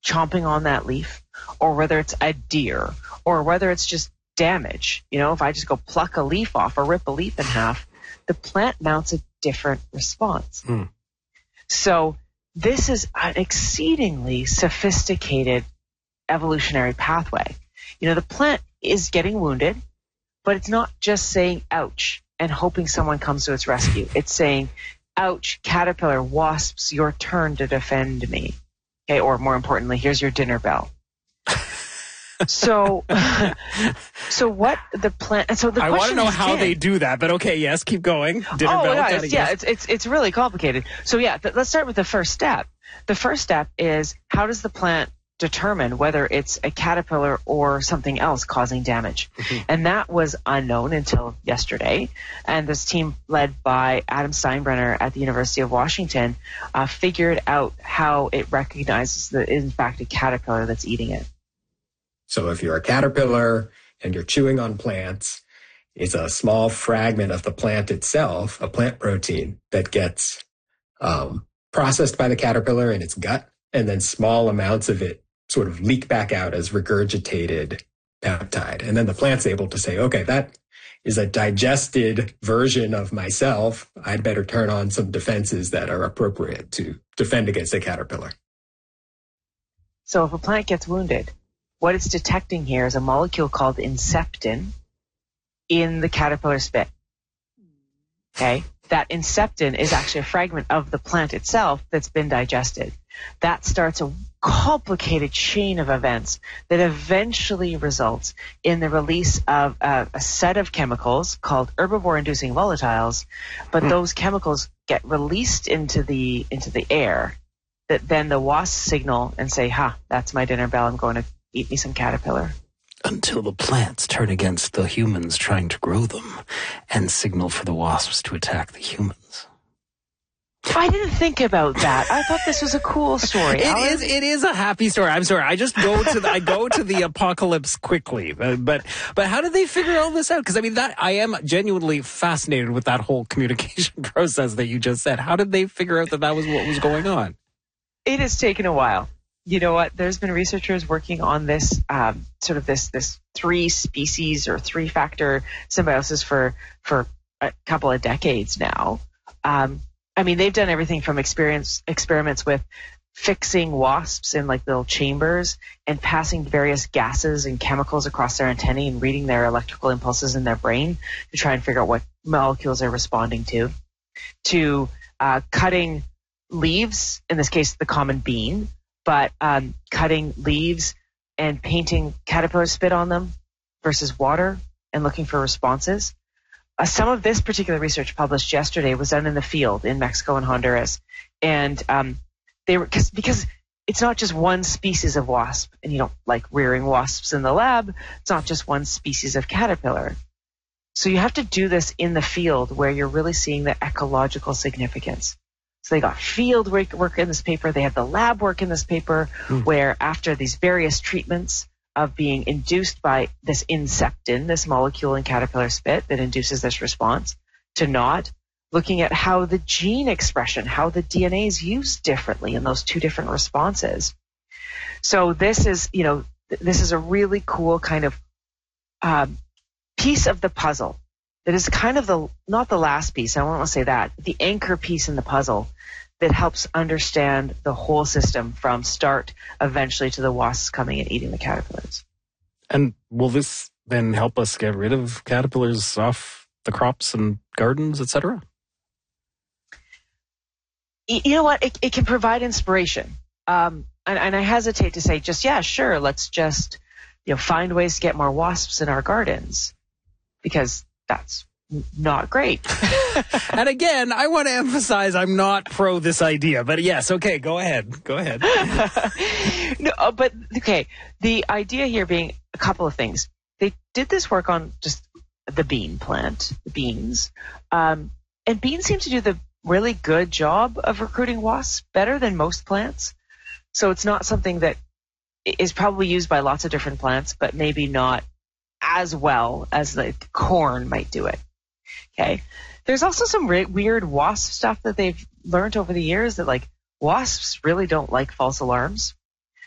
chomping on that leaf, or whether it's a deer, or whether it's just damage. If I just go pluck a leaf off or rip a leaf in half, the plant mounts a different response. So this is an exceedingly sophisticated evolutionary pathway. The plant is getting wounded, but it's not just saying ouch and hoping someone comes to its rescue. It's saying, ouch, caterpillar, wasps, your turn to defend me. Okay, or more importantly, here's your dinner bell. So what the plant, and so the I want to know how they they do that, but okay, yes, keep going. Dinner bell. It's really complicated. So let's start with the first step. The first step is, how does the plant determine whether it's a caterpillar or something else causing damage? And that was unknown until yesterday. And this team led by Adam Steinbrenner at the University of Washington figured out how it recognizes that in fact a caterpillar that's eating it. So if you're a caterpillar and you're chewing on plants, it's a small fragment of the plant itself, a plant protein, that gets processed by the caterpillar in its gut, and then small amounts of it sort of leak back out as regurgitated peptide. And then the plant's able to say, okay, that is a digested version of myself. I'd better turn on some defenses that are appropriate to defend against a caterpillar. So if a plant gets wounded, what it's detecting here is a molecule called inceptin in the caterpillar spit. Okay? That inceptin is actually a fragment of the plant itself that's been digested. That starts a complicated chain of events that eventually results in the release of a set of chemicals called herbivore-inducing volatiles, but those chemicals get released into the air that then the wasps signal and say, that's my dinner bell, I'm going to eat me some caterpillar. Until the plants turn against the humans trying to grow them and signal for the wasps to attack the humans. I didn't think about that. I thought this was a cool story. It is a happy story. I'm sorry. I just go to the apocalypse quickly. But how did they figure all this out? Because I am genuinely fascinated with that whole communication process that you just said. How did they figure out that was what was going on? It has taken a while. You know what? There's been researchers working on this this 3 species or 3-factor symbiosis for a couple of decades now. They've done everything from experiments with fixing wasps in little chambers and passing various gases and chemicals across their antennae and reading their electrical impulses in their brain to try and figure out what molecules they're responding to cutting leaves, in this case the common bean, but cutting leaves and painting caterpillar spit on them versus water and looking for responses. Some of this particular research published yesterday was done in the field in Mexico and Honduras. And they were, because it's not just one species of wasp, and you don't like rearing wasps in the lab. It's not just one species of caterpillar. So you have to do this in the field where you're really seeing the ecological significance. So they got field work in this paper. They had the lab work in this paper where after these various treatments of being induced by this inceptin, this molecule in caterpillar spit that induces this response, to not, looking at how the gene expression, how the DNA is used differently in those 2 different responses. So this is a really cool kind of piece of the puzzle that is kind of not the last piece, I won't say that, the anchor piece in the puzzle that helps understand the whole system from start eventually to the wasps coming and eating the caterpillars. And will this then help us get rid of caterpillars off the crops and gardens, etc.? You know what? It can provide inspiration. And I hesitate to say sure, let's just find ways to get more wasps in our gardens, because that's not great. And again, I want to emphasize I'm not pro this idea, but yes, okay, go ahead. No, but okay, the idea here being a couple of things. They did this work on just the bean plant, the beans, and beans seem to do the really good job of recruiting wasps, better than most plants. So it's not something that is probably used by lots of different plants, but maybe not as well as the corn might do it. Okay. There's also some weird wasp stuff that they've learned over the years that wasps really don't like false alarms.